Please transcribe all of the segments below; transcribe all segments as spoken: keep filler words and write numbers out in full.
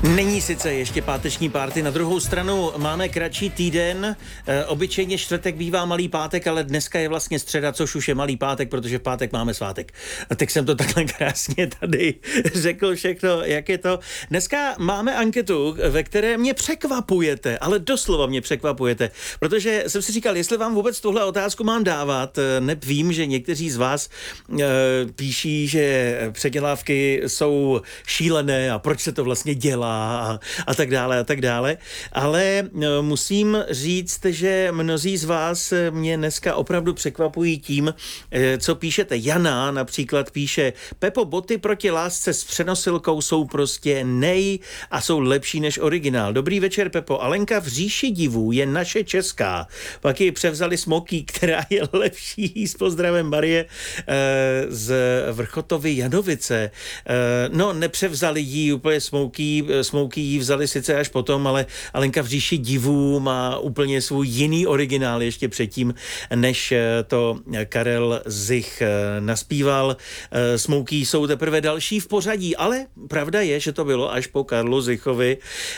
Není sice ještě páteční párty, na druhou stranu máme kratší týden, e, obyčejně čtvrtek bývá malý pátek, ale dneska je vlastně středa, což už je malý pátek, protože v pátek máme svátek. A tak jsem to takhle krásně tady řekl všechno, jak je to. Dneska máme anketu, ve které mě překvapujete, ale doslova mě překvapujete, protože jsem si říkal, jestli vám vůbec tuhle otázku mám dávat, neb vím, že někteří z vás e, píší, že předělávky jsou šílené a proč se to vlastně dělá a, a tak dále a tak dále, ale musím říct, že mnozí z vás mě dneska opravdu překvapují tím, co píšete. Jana například píše: Pepo, boty proti lásce s přenosilkou jsou prostě nej a jsou lepší než originál. Dobrý večer, Pepo. Alenka v říši divů je naše česká. Pak ji převzali Smoký, která je lepší. S pozdravem Marie z Vrchotovy Janovice. No, nepřevzali jí úplně Smoký, Smoký jí vzali sice až potom, ale Alenka v říši divů má úplně svůj jiný originál ještě předtím, než to Karel Zich naspíval. Smoký jsou teprve další v pořadí, ale pravda je, že to bylo až po Karlu Zichovi.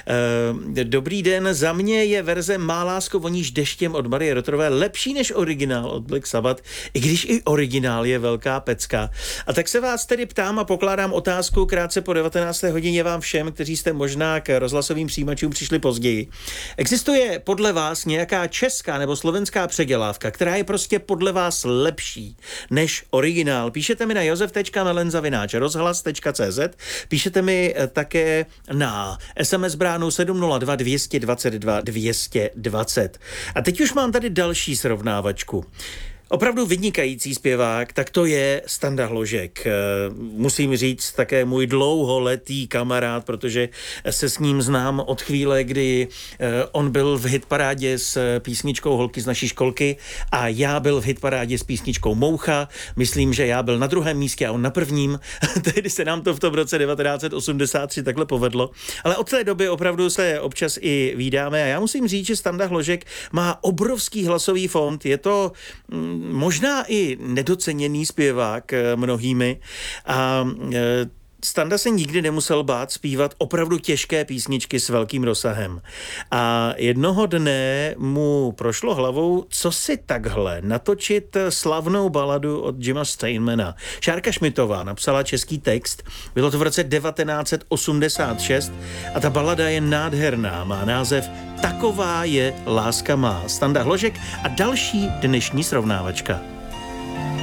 Dobrý den, za mě je verze Má lásko voníš deštěm od Marie Rotrové lepší než originál od Black Sabbath, i když i originál je velká pecka. A tak se vás tedy ptám a pokládám otázku krátce po devatenácté hodině vám všem, kteří jste možná k rozhlasovým přijímačům přišli později. Existuje podle vás nějaká česká nebo slovenská předělávka, která je prostě podle vás lepší než originál? Píšete mi na josef tečka melen zavináč rozhlas tečka cé zet, píšete mi také na es em es bránu sedm nula dva dva dva dva dva dva dva. A teď už mám tady další srovnávačku. Opravdu vynikající zpěvák, tak to je Standa Hložek. Musím říct také můj dlouholetý kamarád, protože se s ním znám od chvíle, kdy on byl v hitparádě s písničkou Holky z naší školky a já byl v hitparádě s písničkou Moucha. Myslím, že já byl na druhém místě a on na prvním. Tehdy se nám to v tom roce devatenáct set osmdesát tři takhle povedlo. Ale od té doby opravdu se občas i vídáme a já musím říct, že Standa Hložek má obrovský hlasový fond. Je to možná i nedoceněný zpěvák mnohými a Standa se nikdy nemusel bát zpívat opravdu těžké písničky s velkým rozsahem. A jednoho dne mu prošlo hlavou, co si takhle natočit slavnou baladu od Jima Steinmana. Šárka Šmitová napsala český text, bylo to v roce devatenáct set osmdesát šest a ta balada je nádherná, má název Taková je láska má. Standa Hložek a další dnešní srovnávačka.